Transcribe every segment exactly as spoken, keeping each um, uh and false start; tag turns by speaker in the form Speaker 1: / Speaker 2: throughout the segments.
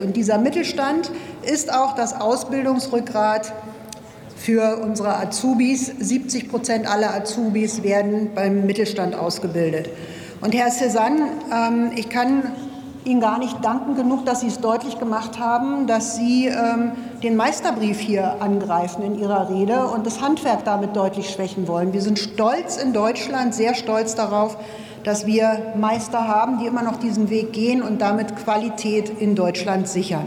Speaker 1: Und dieser Mittelstand ist auch das Ausbildungsrückgrat für unsere Azubis. siebzig Prozent aller Azubis werden beim Mittelstand ausgebildet. Und Herr Cézanne, ähm, ich kann Ihnen gar nicht danken genug, dass Sie es deutlich gemacht haben, dass Sie ähm, den Meisterbrief hier angreifen in Ihrer Rede und das Handwerk damit deutlich schwächen wollen. Wir sind stolz in Deutschland, sehr stolz darauf, dass wir Meister haben, die immer noch diesen Weg gehen und damit Qualität in Deutschland sichern.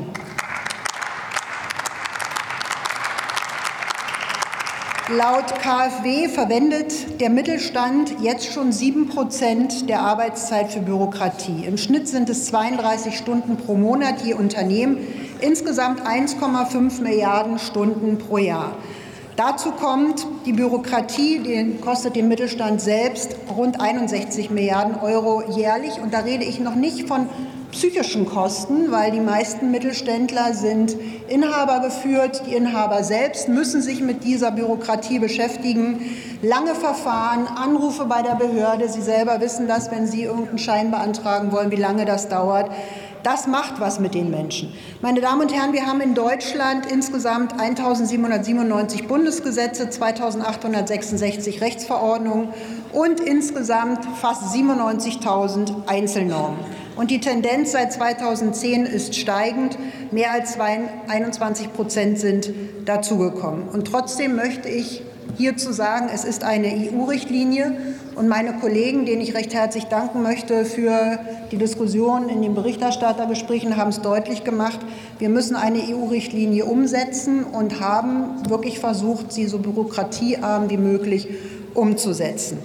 Speaker 1: Laut K f W verwendet der Mittelstand jetzt schon sieben Prozent der Arbeitszeit für Bürokratie. Im Schnitt sind es zweiunddreißig Stunden pro Monat je Unternehmen, insgesamt eins Komma fünf Milliarden Stunden pro Jahr. Dazu kommt, die Bürokratie, die kostet den Mittelstand selbst rund einundsechzig Milliarden Euro jährlich. Und da rede ich noch nicht von psychischen Kosten, weil die meisten Mittelständler sind Inhaber geführt. Die Inhaber selbst müssen sich mit dieser Bürokratie beschäftigen. Lange Verfahren, Anrufe bei der Behörde. Sie selber wissen das, wenn Sie irgendeinen Schein beantragen wollen, wie lange das dauert. Das macht was mit den Menschen. Meine Damen und Herren, wir haben in Deutschland insgesamt eintausendsiebenhundertsiebenundneunzig Bundesgesetze, zweitausendachthundertsechsundsechzig Rechtsverordnungen und insgesamt fast siebenundneunzigtausend Einzelnormen. Und die Tendenz seit zweitausendzehn ist steigend. Mehr als einundzwanzig Prozent sind dazugekommen. Und trotzdem möchte ich hierzu sagen, es ist eine E U-Richtlinie. Und meine Kollegen, denen ich recht herzlich danken möchte für die Diskussion in den Berichterstattergesprächen, haben es deutlich gemacht. Wir müssen eine E U-Richtlinie umsetzen und haben wirklich versucht, sie so bürokratiearm wie möglich umzusetzen.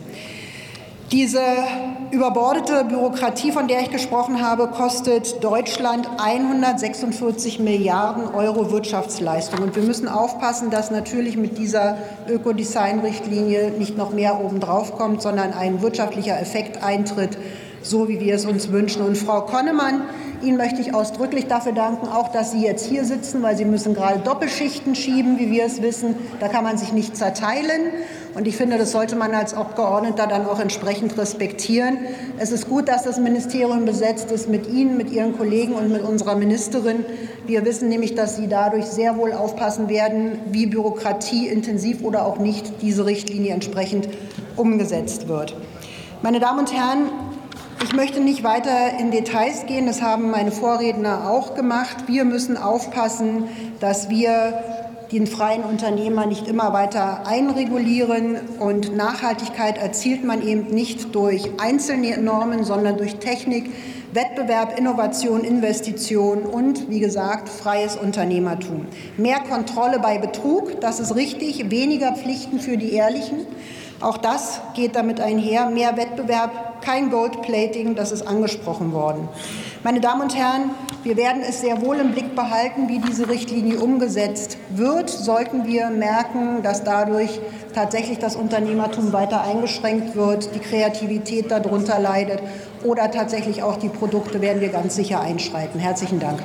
Speaker 1: Diese überbordete Bürokratie, von der ich gesprochen habe, kostet Deutschland hundertsechsundvierzig Milliarden Euro Wirtschaftsleistung. Und wir müssen aufpassen, dass natürlich mit dieser Ökodesign-Richtlinie nicht noch mehr obendrauf kommt, sondern ein wirtschaftlicher Effekt eintritt, so wie wir es uns wünschen. Und Frau Konnemann, Ihnen möchte ich ausdrücklich dafür danken, auch dass Sie jetzt hier sitzen, weil Sie müssen gerade Doppelschichten schieben, wie wir es wissen. Da kann man sich nicht zerteilen. Und ich finde, das sollte man als Abgeordneter dann auch entsprechend respektieren. Es ist gut, dass das Ministerium besetzt ist mit Ihnen, mit Ihren Kollegen und mit unserer Ministerin. Wir wissen nämlich, dass Sie dadurch sehr wohl aufpassen werden, wie bürokratieintensiv oder auch nicht diese Richtlinie entsprechend umgesetzt wird. Meine Damen und Herren, ich möchte nicht weiter in Details gehen, das haben meine Vorredner auch gemacht. Wir müssen aufpassen, dass wir den freien Unternehmer nicht immer weiter einregulieren. Und Nachhaltigkeit erzielt man eben nicht durch einzelne Normen, sondern durch Technik, Wettbewerb, Innovation, Investition und, wie gesagt, freies Unternehmertum. Mehr Kontrolle bei Betrug, das ist richtig, weniger Pflichten für die Ehrlichen. Auch das geht damit einher. Mehr Wettbewerb, kein Goldplating, das ist angesprochen worden. Meine Damen und Herren, wir werden es sehr wohl im Blick behalten, wie diese Richtlinie umgesetzt wird. Sollten wir merken, dass dadurch tatsächlich das Unternehmertum weiter eingeschränkt wird, die Kreativität darunter leidet oder tatsächlich auch die Produkte, werden wir ganz sicher einschreiten. Herzlichen Dank.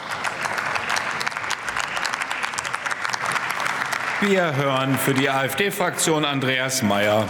Speaker 2: Wir hören für die AfD-Fraktion Andreas Mayer.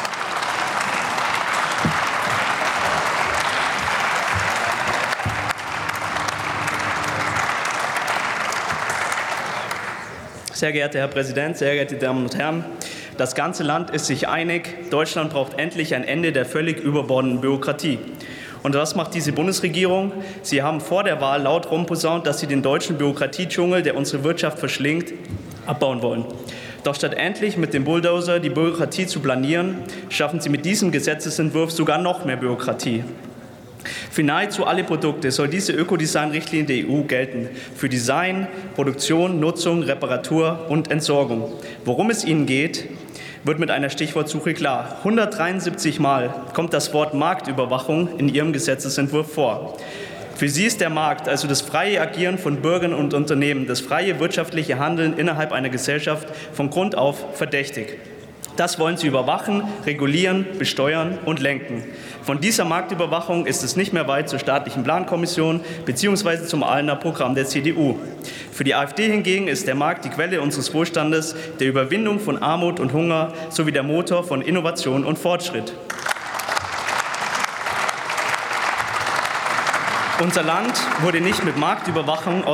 Speaker 3: Sehr geehrter Herr Präsident, sehr geehrte Damen und Herren! Das ganze Land ist sich einig, Deutschland braucht endlich ein Ende der völlig überbordenden Bürokratie. Und was macht diese Bundesregierung? Sie haben vor der Wahl laut rumposaunt, dass sie den deutschen Bürokratiedschungel, der unsere Wirtschaft verschlingt, abbauen wollen. Doch statt endlich mit dem Bulldozer die Bürokratie zu planieren, schaffen Sie mit diesem Gesetzesentwurf sogar noch mehr Bürokratie. Für nahezu alle Produkte soll diese Ökodesign-Richtlinie der E U gelten. Für Design, Produktion, Nutzung, Reparatur und Entsorgung. Worum es ihnen geht, wird mit einer Stichwortsuche klar. hundertdreiundsiebzig Mal kommt das Wort Marktüberwachung in Ihrem Gesetzesentwurf vor. Für Sie ist der Markt, also das freie Agieren von Bürgern und Unternehmen, das freie wirtschaftliche Handeln innerhalb einer Gesellschaft von Grund auf verdächtig. Das wollen Sie überwachen, regulieren, besteuern und lenken. Von dieser Marktüberwachung ist es nicht mehr weit zur staatlichen Plankommission bzw. zum Ahlener Programm der C D U. Für die AfD hingegen ist der Markt die Quelle unseres Wohlstandes, der Überwindung von Armut und Hunger sowie der Motor von Innovation und Fortschritt. Unser Land wurde nicht mit Marktüberwachung